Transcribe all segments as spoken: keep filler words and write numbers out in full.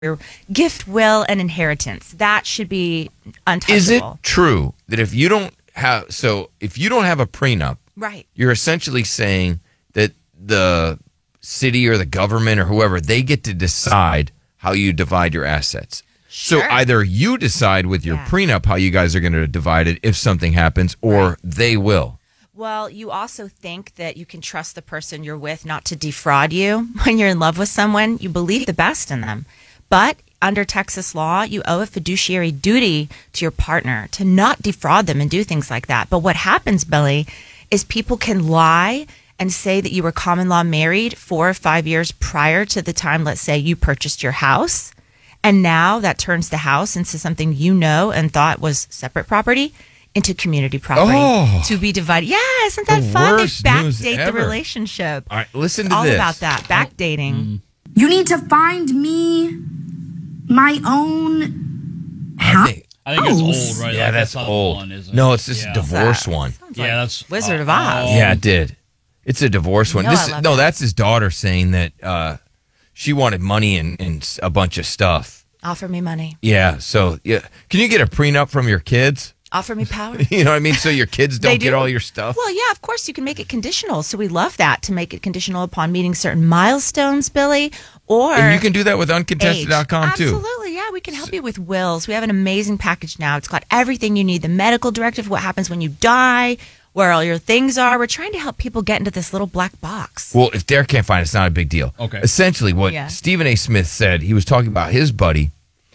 your gift, will, and inheritance. That should be untouchable. Is it true that if you don't have so if you don't have a prenup, right, you're essentially saying that the city or the government or whoever, they get to decide how you divide your assets? Sure. So either you decide with your Yeah. prenup how you guys are going to divide it if something happens, or Right. they will. Well, you also think that you can trust the person you're with not to defraud you. When you're in love with someone, you believe the best in them. But under Texas law, you owe a fiduciary duty to your partner to not defraud them and do things like that. But what happens, Billy, is people can lie and say that you were common law married four or five years prior to the time, let's say, you purchased your house. And now that turns the house into something you know and thought was separate property into community property Oh. to be divided. Yeah, isn't that The fun? They worst news backdate the ever. relationship. All right, listen It's to all this. about that, backdating. You need to find me my own I house. think- I think it's House. old, right? yeah, Like, that's not the old. one, is it? No, it's this Yeah. divorce one. Sounds Yeah, like that's Wizard uh, of Oz. oh. Yeah, it did. It's a divorce one. know This I love no, it. that's his daughter saying that uh, she wanted money and, and s- a bunch of stuff. Offer me money. Yeah, so yeah, can you get a prenup from your kids? Offer me power. You know what I mean? So your kids They don't get do. all your stuff. Well, yeah, of course you can make it conditional. So we love that, to make it conditional upon meeting certain milestones, Billy. Or And you can do that with uncontested dot com age. too. Absolutely, yeah. We can help you with wills. We have an amazing package now. It's got everything you need. The medical directive, what happens when you die, where all your things are. We're trying to help people get into this little black box. Well, if Derek can't find it, it's not a big deal. Okay. Essentially, what Yeah. Stephen A. Smith said, he was talking about his buddy.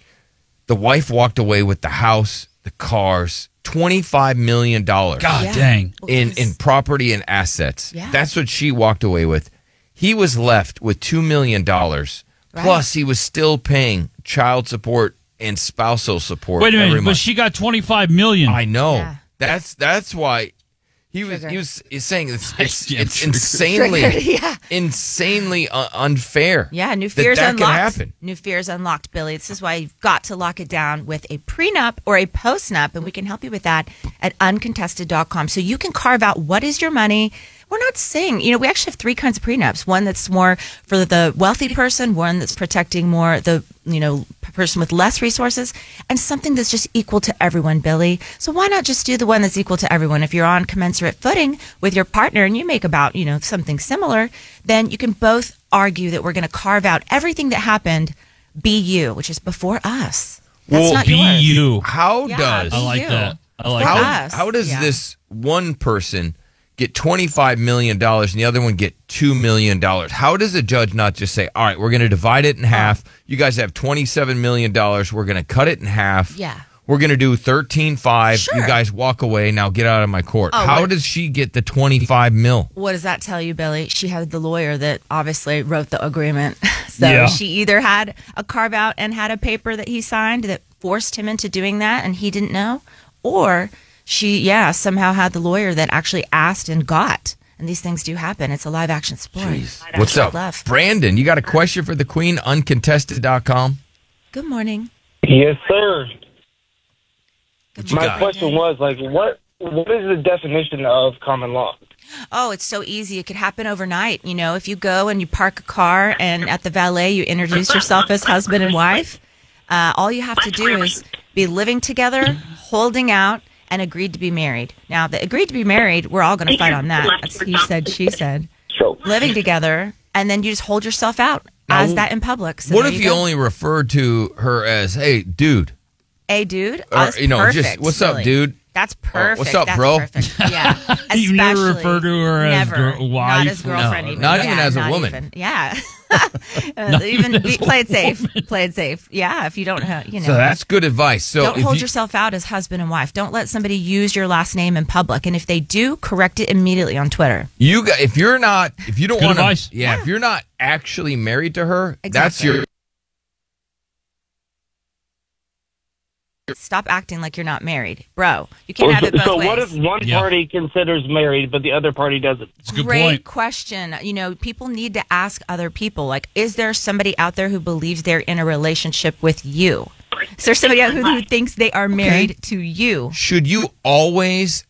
The wife walked away with the house, the cars, twenty-five million dollars God Yeah. dang. in, in property and assets. Yeah. That's what she walked away with. He was left with two million dollars. Right. Plus, he was still paying child support and spousal support Wait a every minute, but month. she got twenty-five million. I know. Yeah. That's that's why he was Trigger. he was he's saying it's it's, Yeah, it's trigger. insanely Triggered, yeah. insanely uh, unfair. Yeah, new that fears that unlocked. can happen. New fears unlocked, Billy. This is why you've got to lock it down with a prenup or a postnup, and we can help you with that at uncontested dot com. So you can carve out what is your money. We're not saying, you know, we actually have three kinds of prenups. One that's more for the wealthy person, one that's protecting more the, you know, person with less resources, and something that's just equal to everyone, Billy. So why not just do the one that's equal to everyone? If you're on commensurate footing with your partner and you make about, you know, something similar, then you can both argue that we're going to carve out everything that happened, be you, which is before us. That's Well, not Be yours. you. How Yeah, does be I like you. that. I like For how, that. us, how does yeah. this one person get twenty-five million dollars and the other one get two million dollars? How does a judge not just say, all right, we're going to divide it in half. You guys have twenty-seven million dollars. We're going to cut it in half. Yeah. We're going to do thirteen five. Sure. You guys walk away. Now get out of my court. Oh, How what- does she get the twenty-five mil? What does that tell you, Billy? She had the lawyer that obviously wrote the agreement. So Yeah. she either had a carve out and had a paper that he signed that forced him into doing that and he didn't know, or she, yeah, somehow had the lawyer that actually asked and got. And these things do happen. It's a live action sport. What's Like up? love. Brandon, you got a question for the queen? uncontested dot com. Good morning. Yes, sir. Good you My got? question was like, what what is the definition of common law? Oh, it's so easy. It could happen overnight. You know, if you go and you park a car and at the valet you introduce yourself as husband and wife, uh, all you have to do is be living together, holding out, and agreed to be married. Now, the agreed to be married, we're all going to fight on that. That's he said, she said. So, Living together, and then you just hold yourself out as that in public. So What there if you go. only referred to her as, hey, dude? Hey, dude. Or, That's you know, just, perfect, what's up, Billy. dude? That's perfect. what's up, That's bro? Perfect. Yeah. You never Especially- refer to her as never. gir- wife? Not as girlfriend No, even. not even Yeah, as a not woman. even. Yeah. Uh, even be, play it safe. Play it safe. Yeah, if you don't have, you know. So that's good advice. So don't if hold you- yourself out as husband and wife. Don't let somebody use your last name in public. And if they do, correct it immediately on Twitter. You got, if you're not, if you don't Good want advice. to, yeah, if you're not actually married to her, that's Exactly. your. Stop acting like you're not married, bro. You can't have it both so ways. what if one Yeah. party considers married but the other party doesn't? It's a good Great point. question. You know, people need to ask other people, like, is there somebody out there who believes they're in a relationship with you? Is there somebody out who, who thinks they are married to you? Should you always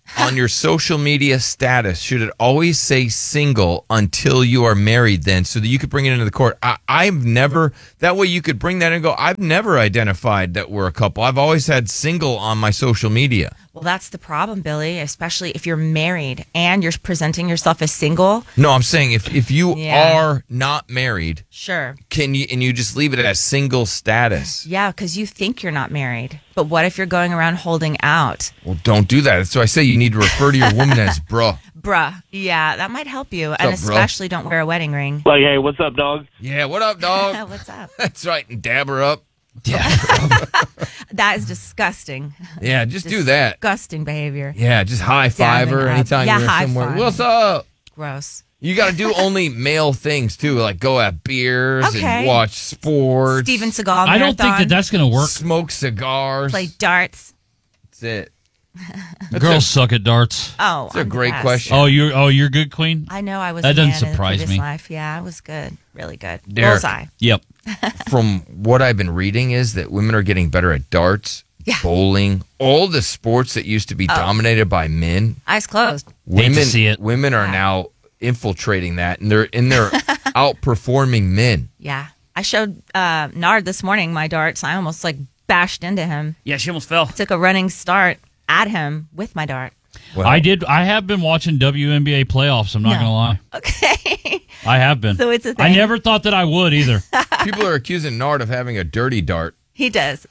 on your social media status, should it always say single until you are married then so that you could bring it into the court? I, I've never, that way you could bring that in and go, I've never identified that we're a couple. I've always had single on my social media. Well, that's the problem, Billy, especially if you're married and you're presenting yourself as single. No, I'm saying if, if you Yeah. are not married, Sure. can you, and you just leave it as single status. Yeah, because you think you're not married. But what if you're going around holding out? Well, don't do that. So I say you need to refer to your woman as bruh. Bruh. Yeah, that might help you. and up, bro? especially don't wear a wedding ring. Like, hey, what's up, dog? Yeah, what up, dog? What's up? That's right, and dab her up. That is disgusting. Yeah, just do that. Disgusting behavior. Yeah, just high five her Dabbing up. anytime Yeah, you're high somewhere. five. What's up? Gross. You got to do only male things too, like go have beers Okay. and watch sports. Steven Seagal marathon. I don't think that that's going to work. Smoke cigars. Play darts. That's it. Girls suck at darts. Oh, That's a I'm the great best. question. Oh, you're oh you're good, Queen. I know I was That a doesn't man in the surprise previous me. life. Yeah, I was good. Really good. Derek. Bullseye. Yep. From what I've been reading is that women are getting better at darts, Yeah. bowling, all the sports that used to be dominated by men. Eyes closed. Women, to see it. women are now infiltrating that, and they're and they're outperforming men. Yeah. I showed uh, Nard this morning my darts. I almost like bashed into him. Yeah, she almost fell. Took a running start at him with my dart. Well, I did. I have been watching W N B A playoffs. I'm not No. going to lie. Okay. I have been. So it's a I thing. never thought that I would either. people are accusing Nard of having a dirty dart. He does.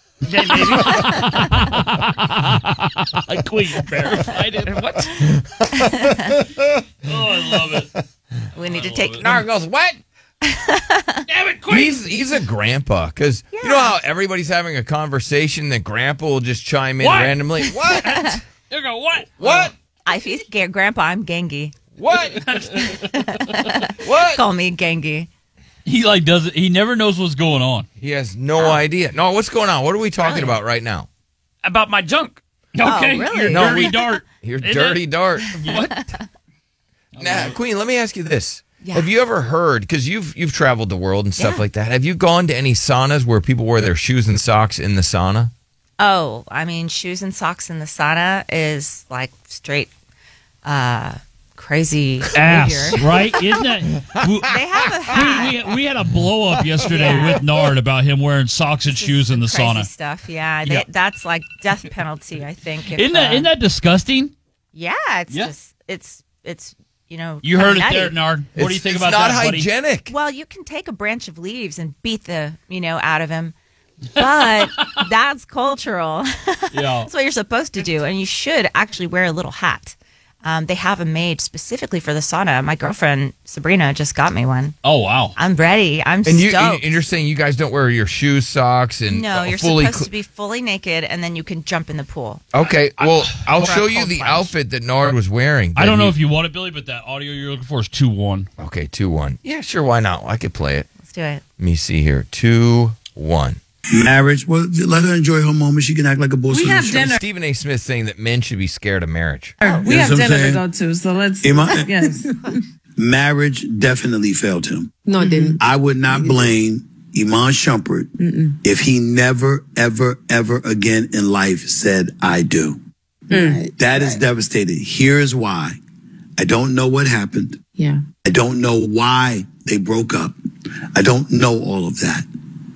Queen verified it. What? Oh, I love it. We need to take Nard goes, what? Damn it, Queen. He's he's a grandpa because you know how everybody's having a conversation, then grandpa will just chime in What? randomly. What? You go what? What? I feel Ga- Grandpa, I'm Gangy. What? What? Call me Gangy. He like does it. He never knows what's going on. He has no idea. No, what's going on? What are we talking about right now? About my junk. Okay, really? your No, dirty we- dart. Your Is dirty it? dart. What? Now, Queen, let me ask you this. Yeah. Have you ever heard, because you've you've traveled the world and stuff Yeah. like that, have you gone to any saunas where people wear their shoes and socks in the sauna? Oh, I mean, shoes and socks in the sauna is like straight uh, crazy Ass, behavior. right? Isn't that? We, They have a hat. we, we had a blow up yesterday Yeah. with Nard about him wearing socks and shoes in the Crazy sauna. stuff. Yeah, they, Yeah. that's like death penalty. I think. If, Isn't that uh, isn't that disgusting? Yeah, it's Yeah. just it's it's you know. You heard it nutty. there, Nard. What do you It's- think it's about not that, buddy? hygienic. Well, you can take a branch of leaves and beat the you know out of him, but that's cultural. Yeah. That's what you're supposed to do, and you should actually wear a little hat. Um, they have them made specifically for the sauna. My girlfriend Sabrina just got me one. Oh wow. I'm ready. I'm And you stoked. and you're saying you guys don't wear your shoes, socks, and no, uh, you're fully. supposed cl- to be fully naked, and then you can jump in the pool. okay, well, I'll For a show you cold the plunge. outfit that Nard was wearing. I don't that know he- if you want it, Billy, but that audio you're looking for is two one. Okay, two one. Yeah, sure. Why not? I could play it. Let's do it. Let me see here. Two one. Marriage. Well, let her enjoy her moment. She can act like a boss. We on have the show. dinner. Stephen A. Smith saying that men should be scared of marriage. we You know have what I'm dinner to saying? go to, so let's. Am I- yes. Marriage definitely failed him. No, it didn't. I would not blame Iman Shumpert if he never, ever, ever again in life said, I do. That is devastating. Here's why. I don't know what happened. Yeah. I don't know why they broke up. I don't know all of that.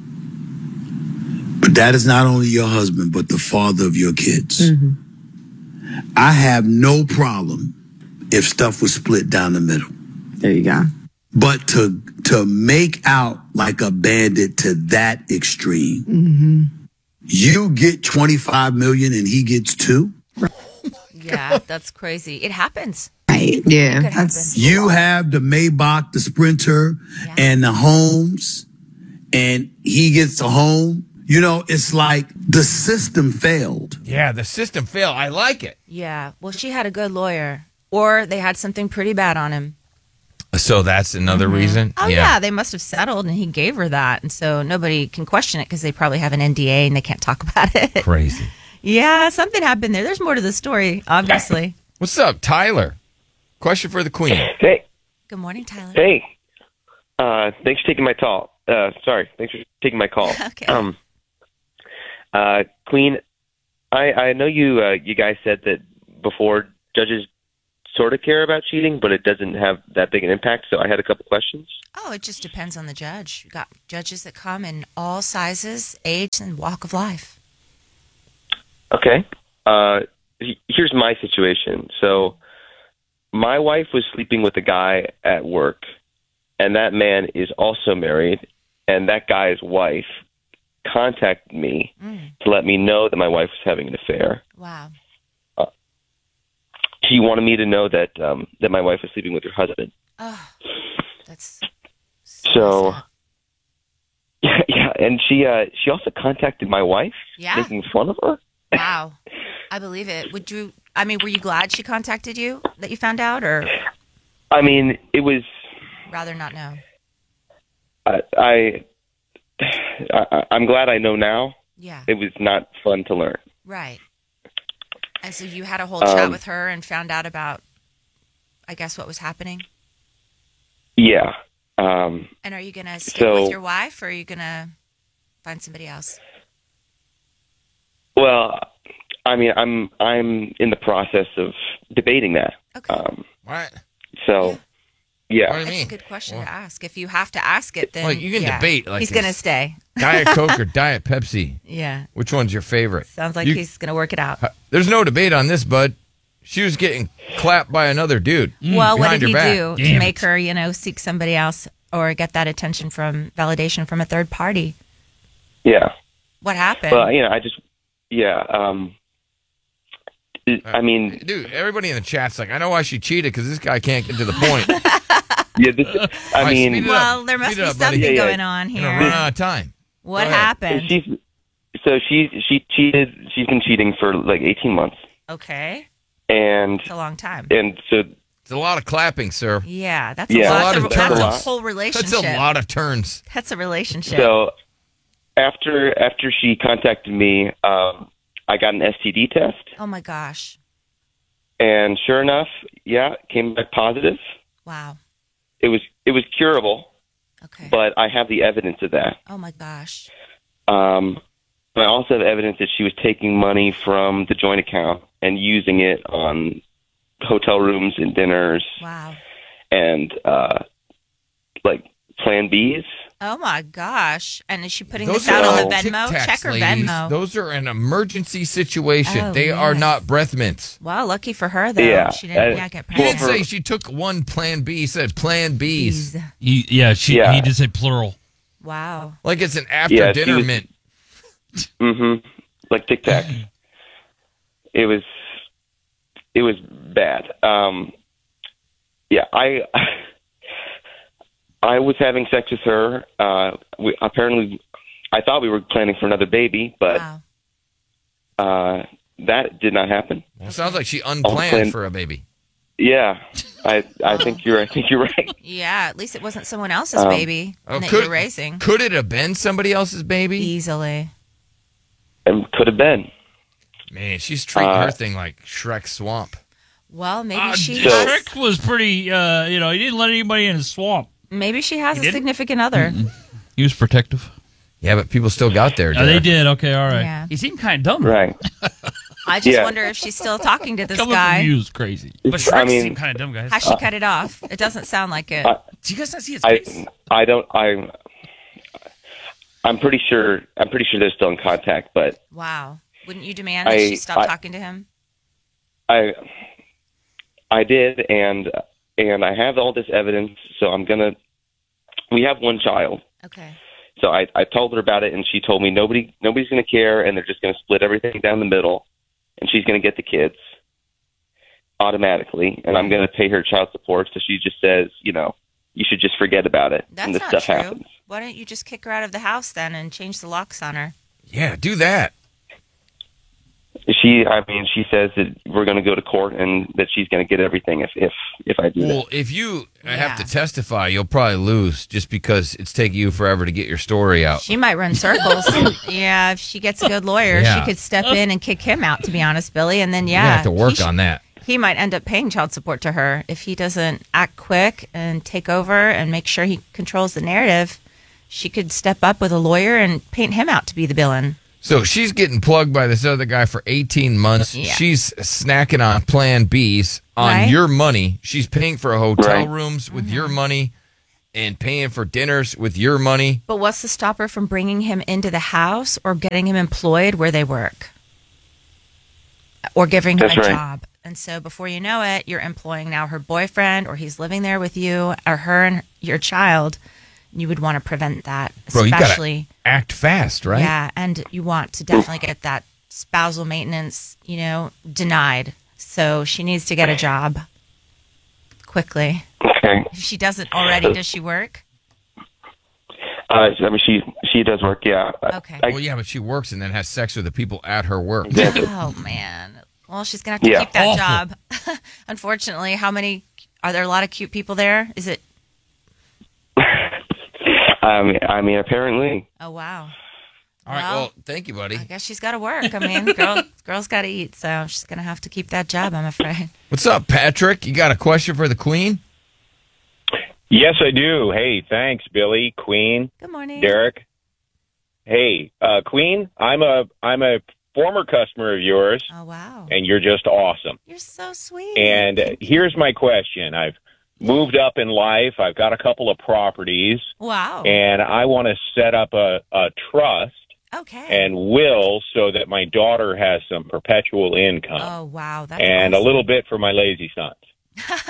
But that is not only your husband, but the father of your kids. I have no problem if stuff was split down the middle. There you go. But to to make out like a bandit to that extreme, you get twenty-five million and he gets two. Yeah, that's crazy. It happens. Right. Yeah. Could happen. You have the Maybach, the Sprinter, Yeah. and the homes, and he gets the home. You know, it's like the system failed. Yeah, the system failed. I like it. Yeah. Well, she had a good lawyer, or they had something pretty bad on him. So that's another reason. Oh yeah. They must have settled, and he gave her that, and so nobody can question it because they probably have an N D A and they can't talk about it. Crazy. Yeah, something happened there. There's more to the story, obviously. What's up, Tyler? Question for the Queen. Hey, Good morning, Tyler. hey. Uh, thanks for taking my call. Uh, sorry, thanks for taking my call. Okay. Um, uh, Queen, I I know you uh, you guys said that before judges sort of care about cheating, but it doesn't have that big an impact. So I had a couple questions. Oh, it just depends on the judge. You got judges that come in all sizes, age, and walk of life. Okay. Uh, he- here's my situation. So my wife was sleeping with a guy at work, and that man is also married, and that guy's wife contacted me Mm. to let me know that my wife was having an affair. Wow. She wanted me to know that um, that my wife was sleeping with her husband. Oh, that's So, sad. yeah, yeah, and she uh, she also contacted my wife, Yeah. making fun of her. Wow. I believe it. Would you, I mean, were you glad she contacted you that you found out, or I mean, it was rather not know? I, I, I I'm glad I know now. Yeah. It was not fun to learn. Right. And so you had a whole chat Um, with her and found out about, I guess, what was happening? Yeah. Um, And are you going to stick So- with your wife, or are you going to find somebody else? well, I mean, I'm I'm in the process of debating that. Okay. Um, What? so, yeah. What do you That's mean? a good question Well, to ask. If you have to ask it, then Well, you can yeah, debate, like, he's going to it's- stay. Diet Coke or Diet Pepsi? Yeah. Which one's your favorite? Sounds like You- he's going to work it out. There's no debate on this, bud. She was getting clapped by another dude. Well, what behind did he your back. do to Damn make it. her, you know, seek somebody else or get that attention from validation from a third party? Yeah. What happened? Well, you know, I just, yeah. Um, it- I mean, Dude, everybody in the chat's like, I know why she cheated because this guy can't get to the point. yeah. This, I All right, mean, speed it well, up. there must Speed be it up, buddy. something Yeah, yeah. going on You know, run here. out of time. What Go ahead. happened? she's so she she cheated. She's been cheating for like eighteen months, Okay. and It's a long time. and so It's a lot of clapping, sir. Yeah, that's Yeah, a lot. a lot That's, of a, that's a turns. whole relationship. That's a lot of turns. That's a relationship. so after after she contacted me, um, I got an S T D test, oh my gosh. and sure enough, yeah, it came back positive. Wow. It was it was curable, Okay. but I have the evidence of that. oh my gosh. Um, but I also have evidence that she was taking money from the joint account and using it on hotel rooms and dinners Wow. and uh, like Plan Bs. Oh my gosh. And is she putting Those this out are on the all Venmo? Tic Tacs, Check her ladies. Venmo. Those are an emergency situation. Oh, they are yes. not breath mints. Well, lucky for her though. Yeah, She didn't uh, yeah, get He Well, didn't pregnant. for- say she took one Plan B. He said Plan B's. Jeez. He, yeah, she, Yeah. he did say plural. Wow. Like it's an after Yeah, she dinner was- mint. Mm-hmm. Like Tic Tac. It was, it was bad. Um, yeah, I, I was having sex with her. Uh, we, apparently, I thought we were planning for another baby, but Wow. uh, that did not happen. Well, it sounds like she unplanned plan- for a baby. Yeah, I, I think you're, I think you're right. Yeah, at least it wasn't someone else's Um, baby Oh, that could, you're raising. could it have been somebody else's baby? Easily. It could have been. Man, she's treating Uh, her thing like Shrek Swamp. Well, maybe Uh, she so- has, Shrek was pretty, uh, you know, he didn't let anybody in his swamp. maybe she has He a didn't? significant other. He was protective. Yeah, but people still got there. Oh, they Derek. did. Okay, all right. Yeah. He seemed kind of dumb. Right. I just Yeah. wonder if she's still talking to this Coming guy. from you is crazy. But Shrek I mean, seemed kind of dumb, guys. Has she cut it off? It doesn't sound like it. Uh, Do you guys not see his I, face? I don't, I, I'm pretty sure, I'm pretty sure they're still in contact, but Wow. Wouldn't you demand that I- she stop I- talking to him? I, I did, and and I have all this evidence, so I'm gonna. We have one child, Okay. so I, I told her about it, and she told me nobody nobody's gonna care, and they're just gonna split everything down the middle, and she's gonna get the kids automatically, and I'm gonna pay her child support. So she just says, you know, you should just forget about it, That's and this not stuff true. happens. Why don't you just kick her out of the house then and change the locks on her? Yeah, do that. She, I mean, she says that we're going to go to court and that she's going to get everything if if if I do Well, that. if you Yeah. have to testify, you'll probably lose just because it's taking you forever to get your story out. She might run circles. Yeah, if she gets a good lawyer, Yeah. she could step in and kick him out, to be honest, Billy. And then, You yeah. have to work he sh- on that. He might end up paying child support to her if he doesn't act quick and take over and make sure he controls the narrative. She could step up with a lawyer and paint him out to be the villain. So she's getting plugged by this other guy for eighteen months. Yeah. She's snacking on Plan B's on Right. your money. She's paying for hotel Right. rooms with your money and paying for dinners with your money. But what's to stop her from bringing him into the house or getting him employed where they work? Or giving him That's a right. job. And so before you know it, you're employing now her boyfriend, or he's living there with you, or her and your child. You would want to prevent that, Bro, you especially. gotta act fast, right? Yeah, and you want to definitely get that spousal maintenance, you know, denied. So she needs to get a job quickly. Okay. If she doesn't already, does she work? Uh, I mean, she she does work. Yeah. Okay. I, Well, yeah, but she works and then has sex with the people at her work. Oh man. Well, she's gonna have to Yeah. keep that Awful. job. Unfortunately, how many are there? A lot of cute people there? Is it? um, I mean, apparently. Oh wow. All right, Well, well, thank you, buddy. I guess she's got to work. I mean, girl, girls got to eat, so she's gonna have to keep that job. I'm afraid. What's up, Patrick? You got a question for the queen? Yes, I do. Hey, thanks, Billy, Queen, Good morning. Derek. Hey, uh, Queen, I'm a I'm a former customer of yours, Oh wow. and you're just awesome. You're so sweet. And uh, here's my question: I've moved up in life. I've got a couple of properties, Wow. and I want to set up a, a trust Okay. and will so that my daughter has some perpetual income Oh wow. That's and a awesome. little bit for my lazy sons.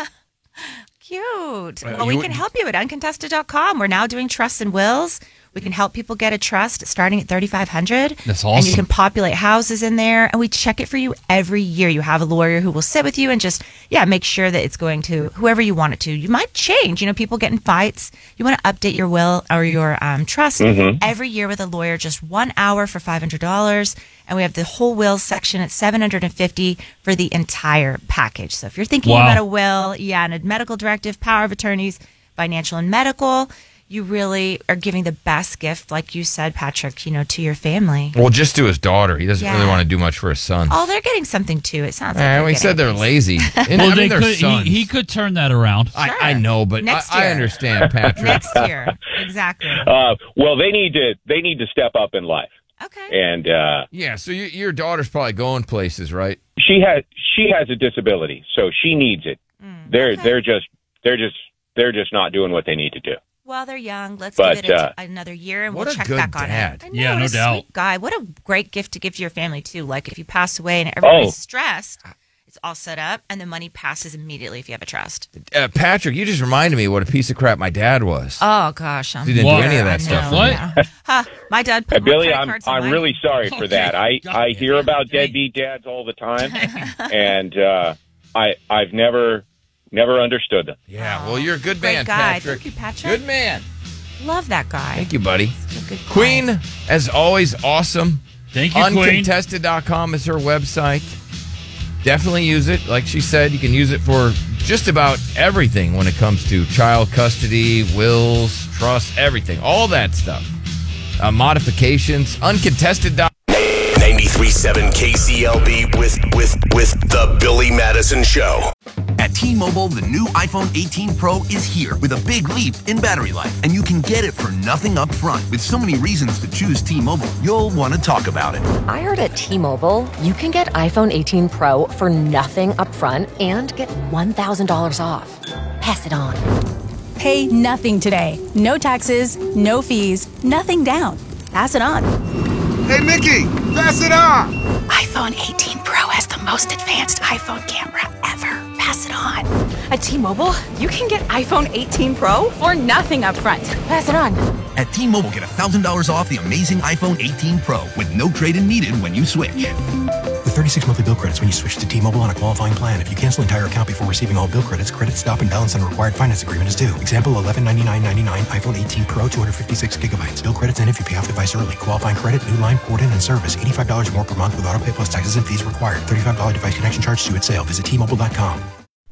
Cute. Uh, Well, we you- can help you at uncontested dot com. We're now doing trusts and wills. We can help people get a trust starting at thirty-five hundred dollars. That's And you awesome. can populate houses in there, and we check it for you every year. You have a lawyer who will sit with you and just, yeah, make sure that it's going to whoever you want it to. You might change. You know, people get in fights. You want to update your will or your um, trust every year with a lawyer, just one hour for five hundred dollars. And we have the whole will section at seven hundred fifty dollars for the entire package. So if you're thinking Wow. about a will, yeah, and a medical directive, power of attorneys, financial and medical, you really are giving the best gift, like you said, Patrick, you know, to your family. Well, just to his daughter. He doesn't Yeah. really want to do much for his son. Oh, they're getting something too. It sounds like. Eh, they're well, he getting said they're a piece. lazy. And, Well, I they mean, they're could, sons. he, he could turn that around. I, I know, but Next I, I year. understand, Patrick. Next year, exactly. Uh, well, they need to they need to step up in life, Okay. and uh, Yeah, so you, your daughter's probably going places, right? she has she has a disability, so she needs it. they're okay. they're just they're just they're just not doing what they need to do. Well, they're young. Let's But, give it a, uh, another year, and what we'll a check good back on dad. it. I know, Yeah, no what a doubt. Sweet guy. What a great gift to give to your family too. Like if you pass away and everybody's Oh. stressed, it's all set up, and the money passes immediately if you have a trust. Uh, Patrick, you just reminded me what a piece of crap my dad was. Oh gosh, I'm He didn't What? do any of that I stuff. know, What? yeah. Huh, my dad put Uh, more Billy, credit I'm cards in I'm mine. really sorry for Okay. that. I Got I it. hear about Hey. deadbeat dads all the time, and uh, I I've never never understood them. Yeah, well, you're a good Great man, guy. Patrick. Thank you, Patrick. Good man. Love that guy. Thank you, buddy. He's a good guy. Queen, as always, awesome. Thank you, Queen. uncontested dot com is her website. Definitely use it. Like she said, you can use it for just about everything when it comes to child custody, wills, trusts, everything. All that stuff. Uh, modifications. uncontested dot com. ninety-three point seven K C L B with with with the Billy Madison Show. At T-Mobile, the new iPhone eighteen Pro is here with a big leap in battery life, and you can get it for nothing up front. With so many reasons to choose T-Mobile, you'll want to talk about it. I heard at T-Mobile, you can get iPhone eighteen Pro for nothing up front and get one thousand dollars off. Pass it on. Pay nothing today. No taxes, no fees, nothing down. Pass it on. Hey, Mickey, pass it on. iPhone eighteen Pro has the most advanced iPhone camera ever. Pass it on. At T-Mobile, you can get iPhone eighteen Pro for nothing up front. Pass it on. At T-Mobile, get one thousand dollars off the amazing iPhone eighteen Pro with no trade-in needed when you switch. With thirty-six monthly bill credits when you switch to T-Mobile on a qualifying plan. If you cancel entire account before receiving all bill credits, credit stop and balance on required finance agreement is due. Example, eleven ninety-nine ninety-nine iPhone eighteen Pro, two hundred fifty-six gigabytes. Bill credits end if you pay off device early. Qualifying credit, new line, port in, and service. eighty-five dollars more per month with auto pay plus taxes and fees required. thirty-five dollars device connection charge due at sale. Visit T Mobile dot com.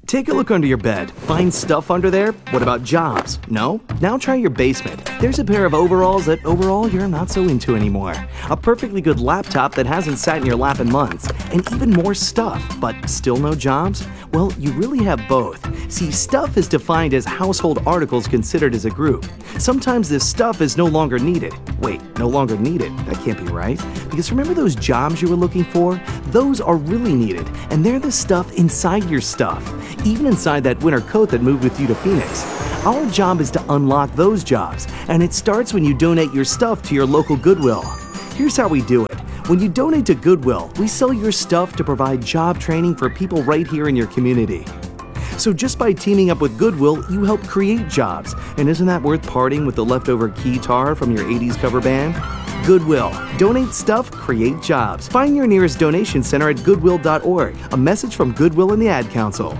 Take a look under your bed. Find stuff under there? What about jobs? No? Now try your basement. There's a pair of overalls that overall you're not so into anymore. A perfectly good laptop that hasn't sat in your lap in months. And even more stuff, but still no jobs? Well, you really have both. See, stuff is defined as household articles considered as a group. Sometimes this stuff is no longer needed. Wait, no longer needed? That can't be right. Because remember those jobs you were looking for? Those are really needed, and they're the stuff inside your stuff. Even inside that winter coat that moved with you to Phoenix. Our job is to unlock those jobs, and it starts when you donate your stuff to your local Goodwill. Here's how we do it. When you donate to Goodwill, we sell your stuff to provide job training for people right here in your community. So just by teaming up with Goodwill, you help create jobs. And isn't that worth parting with the leftover keytar from your eighties cover band? Goodwill. Donate stuff, create jobs. Find your nearest donation center at goodwill dot org. A message from Goodwill and the Ad Council.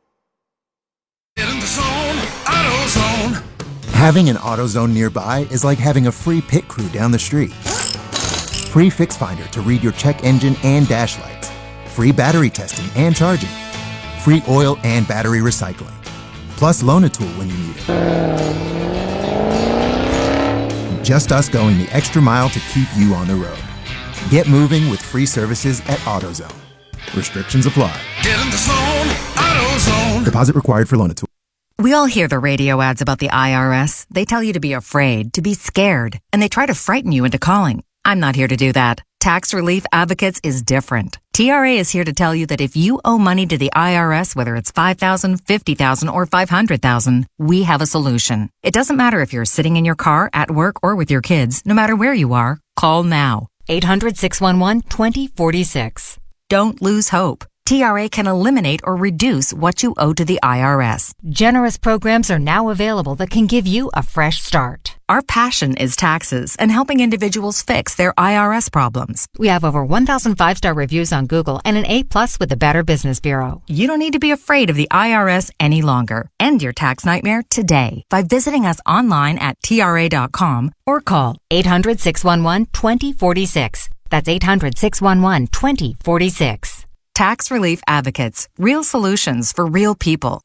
Having an AutoZone nearby is like having a free pit crew down the street. Free Fix Finder to read your check engine and dash lights. Free battery testing and charging. Free oil and battery recycling. Plus Loan-A-Tool when you need it. Just us going the extra mile to keep you on the road. Get moving with free services at AutoZone. Restrictions apply. Get in the zone, AutoZone. Deposit required for Loan-A-Tool. We all hear the radio ads about the I R S. They tell you to be afraid, to be scared, and they try to frighten you into calling. I'm not here to do that. Tax Relief Advocates is different. T R A is here to tell you that if you owe money to the I R S, whether it's five thousand dollars, fifty thousand dollars, or five hundred thousand dollars, we have a solution. It doesn't matter if you're sitting in your car, at work, or with your kids. No matter where you are, call now. eight hundred, six one one, two zero four six. Don't lose hope. T R A can eliminate or reduce what you owe to the I R S. Generous programs are now available that can give you a fresh start. Our passion is taxes and helping individuals fix their I R S problems. We have over one thousand five-star reviews on Google and an A plus with the Better Business Bureau. You don't need to be afraid of the I R S any longer. End your tax nightmare today by visiting us online at T R A dot com or call eight hundred, six one one, two zero four six. That's eight hundred, six one one, two zero four six. Tax Relief Advocates. Real solutions for real people.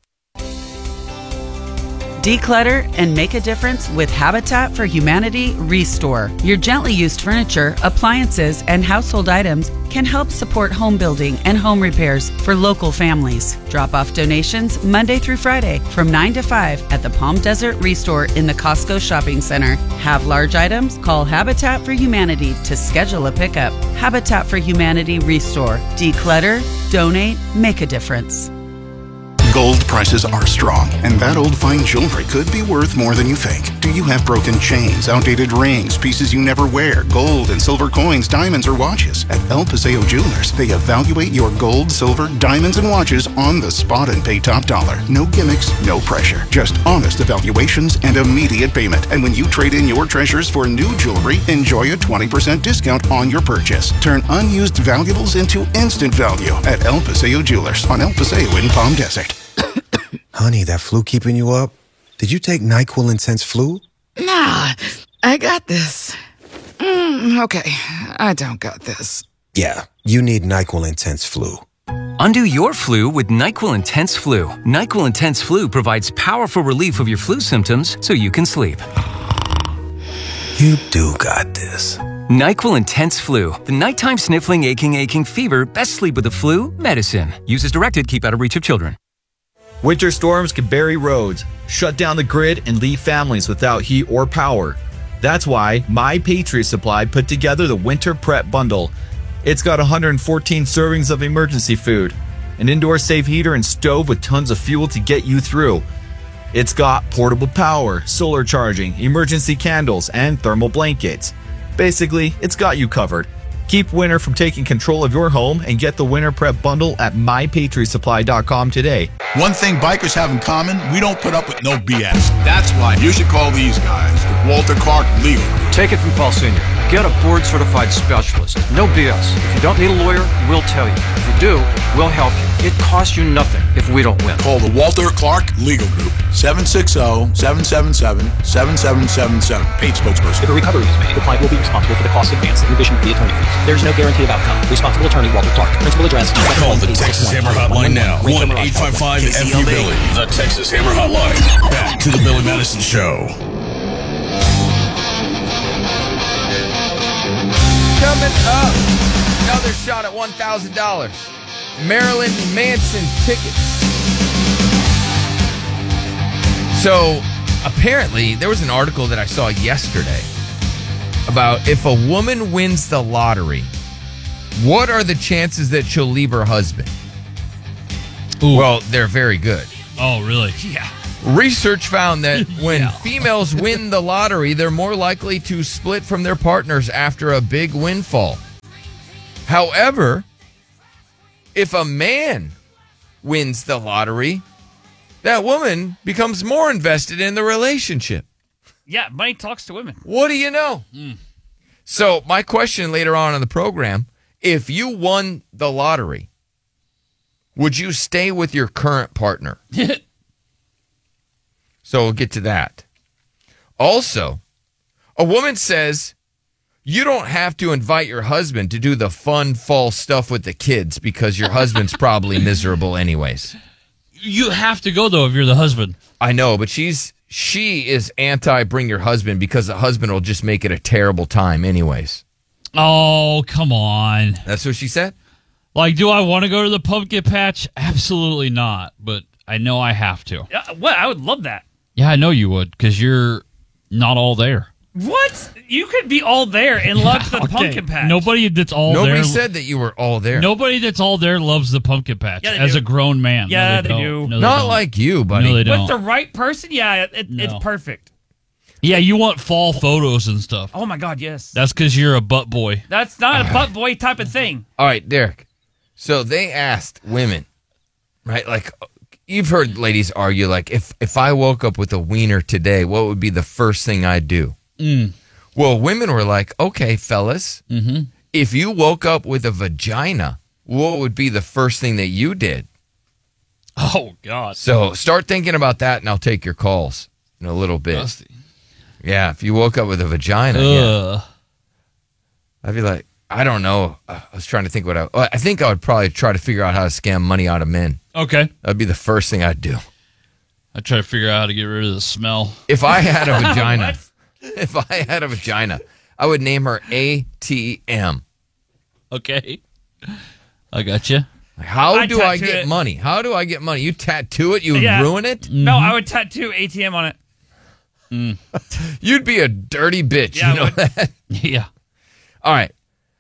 Declutter and make a difference with Habitat for Humanity Restore. Your gently used furniture, appliances, and household items can help support home building and home repairs for local families. Drop off donations Monday through Friday from nine to five at the Palm Desert Restore in the Costco Shopping Center. Have large items? Call Habitat for Humanity to schedule a pickup. Habitat for Humanity Restore. Declutter, donate, make a difference. Gold prices are strong, and that old fine jewelry could be worth more than you think. Do you have broken chains, outdated rings, pieces you never wear, gold and silver coins, diamonds, or watches? At El Paseo Jewelers, they evaluate your gold, silver, diamonds, and watches on the spot and pay top dollar. No gimmicks, no pressure. Just honest evaluations and immediate payment. And when you trade in your treasures for new jewelry, enjoy a twenty percent discount on your purchase. Turn unused valuables into instant value at El Paseo Jewelers on El Paseo in Palm Desert. Honey, that flu keeping you up? Did you take NyQuil Intense Flu? Nah, I got this. Mm, okay, I don't got this. Yeah, you need NyQuil Intense Flu. Undo your flu with NyQuil Intense Flu. NyQuil Intense Flu provides powerful relief of your flu symptoms so you can sleep. You do got this. NyQuil Intense Flu. The nighttime sniffling, aching, aching fever. Best sleep with the flu medicine. Use as directed. Keep out of reach of children. Winter storms can bury roads, shut down the grid, and leave families without heat or power. That's why My Patriot Supply put together the Winter Prep Bundle. It's got one hundred fourteen servings of emergency food, an indoor safe heater and stove with tons of fuel to get you through. It's got portable power, solar charging, emergency candles, and thermal blankets. Basically, it's got you covered. Keep winter from taking control of your home and get the Winter Prep Bundle at my patriot supply dot com today. One thing bikers have in common, we don't put up with no B S. That's why you should call these guys, Walter Clark Legal. Take it from Paul Senior Get a board-certified specialist. No B S. If you don't need a lawyer, we'll tell you. If you do, we'll help you. It costs you nothing if we don't win. Call the Walter Clark Legal Group, seven six zero, seven seven seven, seven seven seven seven. Paid spokesperson. If a recovery is made, the client will be responsible for the cost advanced in addition to the attorney fees. There is no guarantee of outcome. Responsible attorney Walter Clark. Principal address. Call the Texas Hammer Hotline now. one eight five five F U Billy. The Texas Hammer Hotline. Back to the Billy Madison Show. Coming up, another shot at one thousand dollars. Marilyn Manson tickets. So, apparently, there was an article that I saw yesterday about if a woman wins the lottery, what are the chances that she'll leave her husband? Ooh. Well, they're very good. Oh, really? Yeah. Research found that when yeah. females win the lottery, they're more likely to split from their partners after a big windfall. However, if a man wins the lottery, that woman becomes more invested in the relationship. Yeah, money talks to women. What do you know? Mm. So my question later on in the program, if you won the lottery, would you stay with your current partner? So we'll get to that. Also, a woman says you don't have to invite your husband to do the fun fall stuff with the kids because your husband's probably miserable anyways. You have to go, though, if you're the husband. I know, but she's she is anti bring your husband because the husband will just make it a terrible time anyways. Oh, come on. That's what she said? Like, do I want to go to the pumpkin patch? Absolutely not, but I know I have to. Yeah, what? I would love that. Yeah, I know you would, because you're not all there. What? You could be all there and love the okay. pumpkin patch. Nobody that's all Nobody there. Nobody said that you were all there. Nobody that's all there loves the pumpkin patch yeah, as do. a grown man. Yeah, no, they, they don't. do. No, they not don't. like you, buddy. No, they don't. With the right person, yeah, it, no. it's perfect. Yeah, you want fall photos and stuff. Oh, my God, yes. That's because you're a butt boy. That's not a butt boy type of thing. All right, Derek. So they asked women, right, like... You've heard ladies argue, like, if, if I woke up with a wiener today, what would be the first thing I'd do? Mm. Well, women were like, okay, fellas, mm-hmm. if you woke up with a vagina, what would be the first thing that you did? Oh, God. So start thinking about that, and I'll take your calls in a little bit. Dusty. Yeah, if you woke up with a vagina, yeah. I'd be like, I don't know. I was trying to think what I... I think I would probably try to figure out how to scam money out of men. Okay. That'd be the first thing I'd do. I'd try to figure out how to get rid of the smell. If I had a vagina, if I had a vagina, I would name her A T M. Okay. I got you. How I'd do I tattoo get it. money? How do I get money? You tattoo it? You would Yeah. ruin it? No, I would tattoo A T M on it. Mm. You'd be a dirty bitch. Yeah, you know I would. that? Yeah. All right.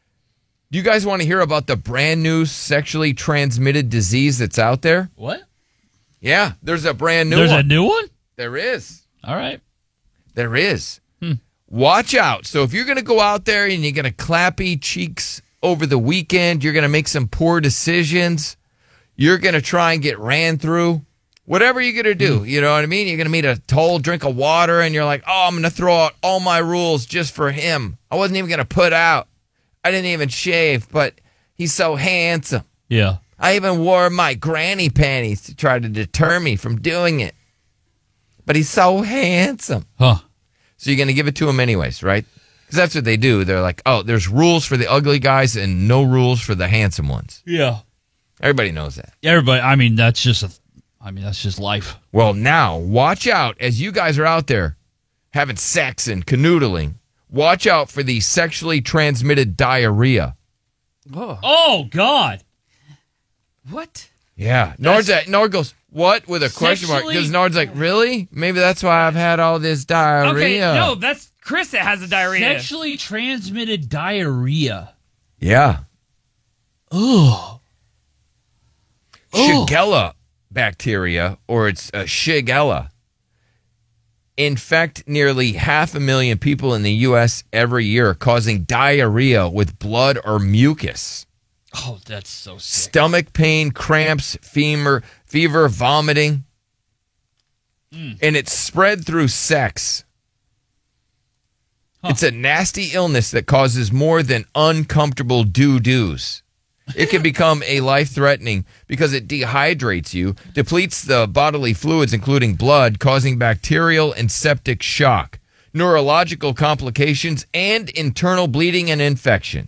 Do you guys want to hear about the brand new sexually transmitted disease that's out there? What? Yeah, there's a brand new There's one. a new one? There is. All right. There is. Hmm. Watch out. So if you're going to go out there and you're going to clappy cheeks over the weekend, you're going to make some poor decisions, you're going to try and get ran through, whatever you're going to do, you know what I mean? You're going to meet a tall drink of water and you're like, oh, I'm going to throw out all my rules just for him. I wasn't even going to put out. I didn't even shave, but he's so handsome. Yeah. I even wore my granny panties to try to deter me from doing it. But he's so handsome. Huh. So you're going to give it to him anyways, right? Because that's what they do. They're like, oh, there's rules for the ugly guys and no rules for the handsome ones. Yeah. Everybody knows that. Everybody, I mean, that's just a, I mean, that's just life. Well, now, watch out as you guys are out there having sex and canoodling. Watch out for the sexually transmitted diarrhea. Oh, oh God. What? Yeah. Nard's at, Nard goes, what? With a question mark. Sexually- Because Nard's like, really? Maybe that's why I've had all this diarrhea. Okay, no, that's Chris that has the diarrhea. Sexually transmitted diarrhea. Yeah. Oh. Shigella bacteria, or it's uh, Shigella, infect nearly half a million people in the U S every year, causing diarrhea with blood or mucus. Oh, that's so sick. Stomach pain, cramps, fever, fever, vomiting. Mm. And it's spread through sex. It's a nasty illness that causes more than uncomfortable doo-doos. It can become a life-threatening because it dehydrates you, depletes the bodily fluids, including blood, causing bacterial and septic shock, neurological complications, and internal bleeding and infection.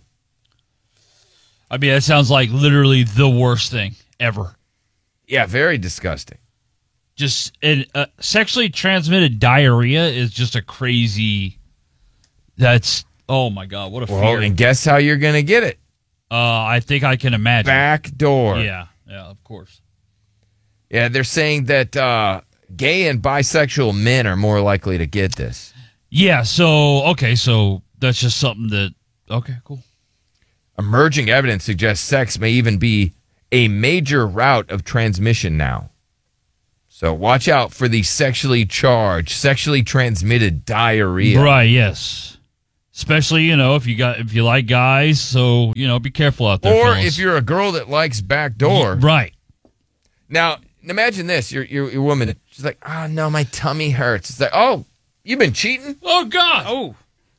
I mean, that sounds like literally the worst thing ever. Yeah, very disgusting. Just and, uh, sexually transmitted diarrhea is just a crazy. That's oh my god, what a Well, fear! and guess how you're going to get it? Uh, I think I can imagine. Back door. Yeah, yeah, of course. Yeah, they're saying that uh, gay and bisexual men are more likely to get this. Yeah. So okay, so that's just something that. Okay, cool. Emerging evidence suggests sex may even be a major route of transmission now. So watch out for the sexually charged, sexually transmitted diarrhea. Right, yes. Especially, you know, if you got if you like guys, so, you know, be careful out there. Or fellas. if you're a girl that likes backdoor. Right. Now, imagine this. You're, you're, you're a woman. She's like, oh, no, my tummy hurts. It's like, oh, you've been cheating? Oh, God. Oh.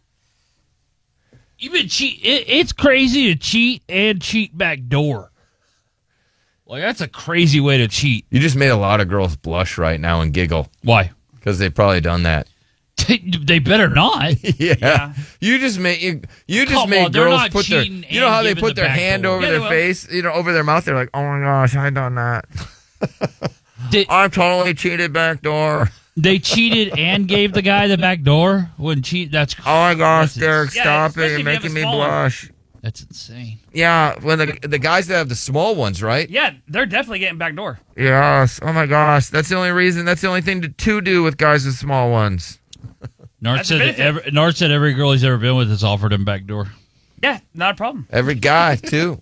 You've been cheat. It, it's crazy to cheat and cheat backdoor. Like, that's a crazy way to cheat. You just made a lot of girls blush right now and giggle. Why? Because they've probably done that. They better not. yeah. Yeah. You just made you, you just Come made on, they're girls not put their cheating you know and how they giving put the their back hand door. over Yeah, their they will. face, you know, over their mouth. They're like, oh my gosh, I done that. Did, I totally cheated backdoor. they cheated and gave the guy the back door? Wouldn't cheat? That's Oh my gosh, that's, Derek, Yeah, stop especially it! if You're you have a making me small one. blush. that's insane. Yeah, when the the guys that have the small ones, right? Yeah, they're definitely getting back door. Yes. Oh my gosh, that's the only reason. That's the only thing to, to do with guys with small ones. Nart That's a said, benefit. every, Nart said every girl he's ever been with has offered him back door. Yeah, not a problem. Every guy too.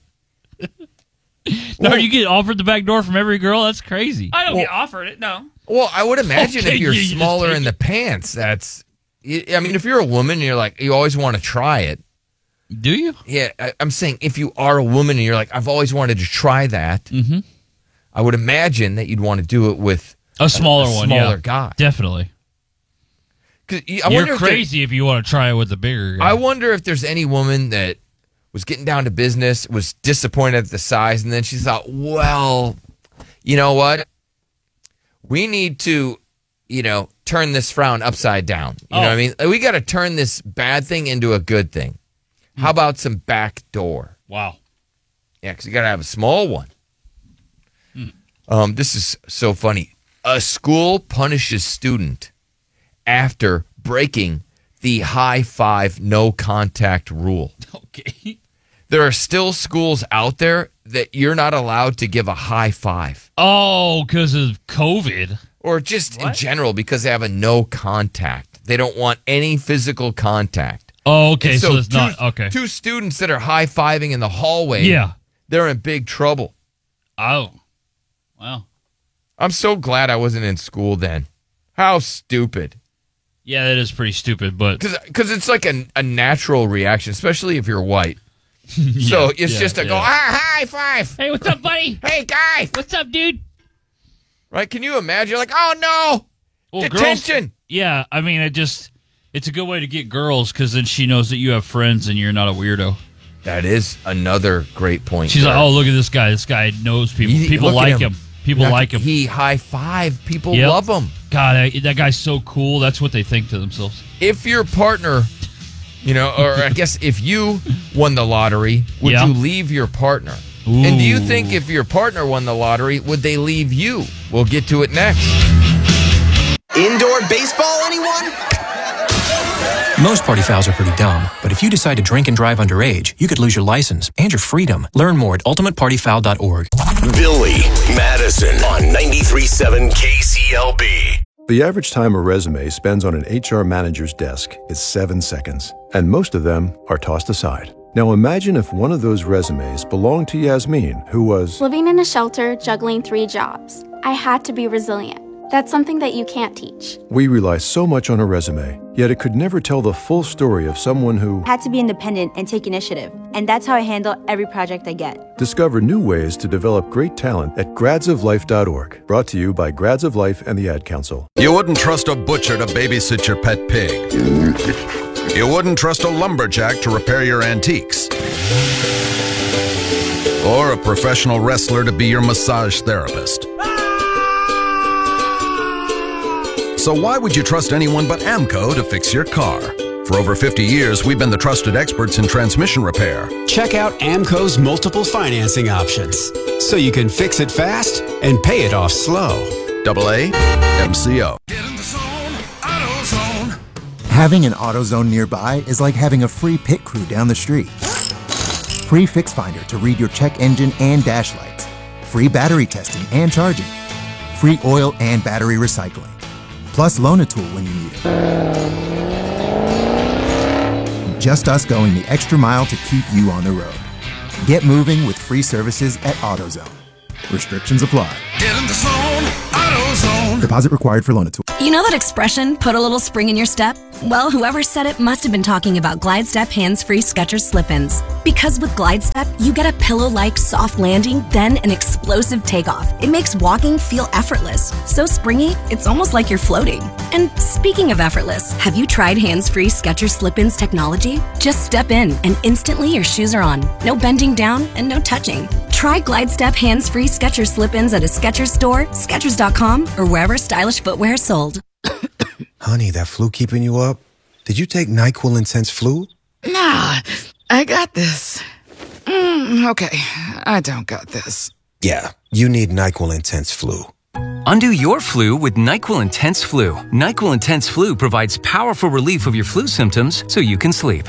Nart, you get offered the back door from every girl? That's crazy. I don't Well- get offered it, no. Well, I would imagine Okay, if you're you just smaller take in the it. pants, that's. I mean, if you're a woman, and you're like you always want to try it. Do you? Yeah, I, I'm saying if you are a woman and you're like, I've always wanted to try that. Mm-hmm. I would imagine that you'd want to do it with A smaller a one, smaller yeah. guy. Definitely. 'Cause I You're wonder if there- crazy if you want to try it with a bigger guy. I wonder if there's any woman that was getting down to business, was disappointed at the size, and then she thought, well, you know what? We need to, you know, turn this frown upside down. You know Oh. what I mean? We got to turn this bad thing into a good thing. How about some back door? Wow. Yeah, because you got to have a small one. Um, this is so funny. A school punishes student after breaking the high five no contact rule. Okay. There are still schools out there that you're not allowed to give a high five. Oh, because of COVID. Or just in general because they have a no contact. They don't want any physical contact. Oh, okay. And So, it's two, not. Okay. Two students that are high fiving in the hallway. Yeah. They're in big trouble. Oh. Wow. I'm so glad I wasn't in school then. How stupid. Yeah, that is pretty stupid, but. Because it's like a, a natural reaction, especially if you're white. So it's yeah, just to yeah. go, ah, high five. Hey, what's up, buddy? Hey, guy. What's up, dude? Right? Can you imagine? You're like, oh, no. Well, Detention. Girls, yeah, I mean, it just. It's a good way to get girls because then she knows that you have friends and you're not a weirdo. That is another great point. She's there. like, oh, look at this guy. This guy knows people. You- People look at like him. him. People Not- like him. He high five. People Yep. love him. God, I, that guy's so cool. That's what they think to themselves. If your partner, you know, or I guess if you won the lottery, would Yeah. you leave your partner? And do you think if your partner won the lottery, would they leave you? We'll get to it next. Indoor baseball, anyone? Most party fouls are pretty dumb, but if you decide to drink and drive underage, you could lose your license and your freedom. Learn more at ultimate party foul dot org. Billy Madison on ninety-three point seven K C L B. The average time a resume spends on an H R manager's desk is seven seconds, and most of them are tossed aside. Now imagine if one of those resumes belonged to Yasmin, who was living in a shelter, juggling three jobs. I had to be resilient. That's something that you can't teach. We rely so much on a resume, yet it could never tell the full story of someone who Had to be independent and take initiative, and that's how I handle every project I get. discover new ways to develop great talent at grads of life dot org. Brought to you by Grads of Life and the Ad Council. You wouldn't trust a butcher to babysit your pet pig. You wouldn't trust a lumberjack to repair your antiques. Or a professional wrestler to be your massage therapist. So why would you trust anyone but AMCO to fix your car? For over fifty years, we've been the trusted experts in transmission repair. Check out AMCO's multiple financing options, so you can fix it fast and pay it off slow. Double A M C O. Having an AutoZone nearby is like having a free pit crew down the street. Free Fix Finder to read your check engine and dash lights. Free battery testing and charging. Free oil and battery recycling. Plus Loan-A-Tool when you need it. Just us going the extra mile to keep you on the road. Get moving with free services at AutoZone. Restrictions apply. Get in the zone, AutoZone. Deposit required for Loan-A-Tool. You know that expression, put a little spring in your step? Well, whoever said it must have been talking about Glide Step hands-free Skechers slip-ins. Because with Glide Step, you get a pillow-like soft landing, then an explosive takeoff. It makes walking feel effortless. So springy, it's almost like you're floating. And speaking of effortless, have you tried hands-free Skechers slip-ins technology? Just step in, and instantly your shoes are on. No bending down and no touching. Try Glide Step hands-free Skechers slip-ins at a Skechers store, Skechers dot com, or wherever stylish footwear is sold. Honey, that flu keeping you up? Did you take NyQuil Intense Flu? Nah, I got this. Mm, okay, I don't got this. Yeah, you need NyQuil Intense Flu. Undo your flu with NyQuil Intense Flu. NyQuil Intense Flu provides powerful relief of your flu symptoms so you can sleep.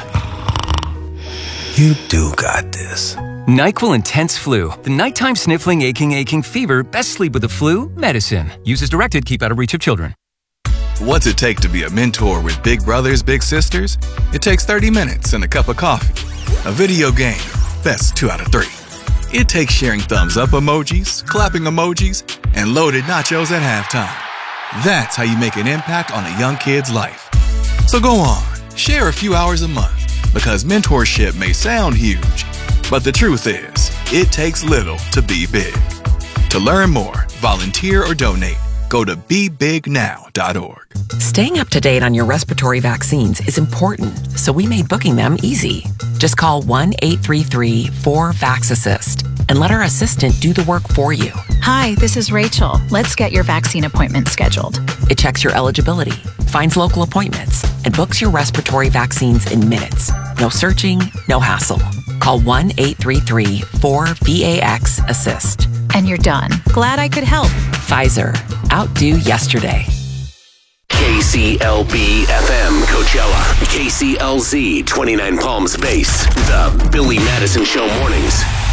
You do got this. NyQuil Intense Flu. The nighttime sniffling, aching, aching fever. Best sleep with the flu medicine. Use as directed. Keep out of reach of children. What's it take to be a mentor with big brothers, big sisters? It takes thirty minutes and a cup of coffee. A video game. Best two out of three. It takes sharing thumbs up emojis, clapping emojis, and loaded nachos at halftime. That's how you make an impact on a young kid's life. So go on, share a few hours a month, because mentorship may sound huge, but the truth is, it takes little to be big. To learn more, volunteer, or donate, go to be big now dot org. Staying up to date on your respiratory vaccines is important, so we made booking them easy. Just call one eight three three four VAX-ASSIST and let our assistant do the work for you. Hi, this is Rachel. Let's get your vaccine appointment scheduled. It checks your eligibility, finds local appointments, and books your respiratory vaccines in minutes. No searching, no hassle. Call one eight three three four VAX-ASSIST. And you're done. Glad I could help. Pfizer. Outdo yesterday. K C L B F M Coachella. K C L Z twenty-nine Palms Base. The Billy Madison Show mornings.